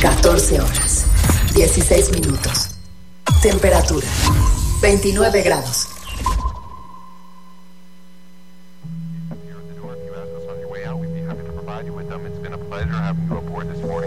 14 horas, 16 minutos. Temperatura, 29 grados. It's been a pleasure having you aboard this morning.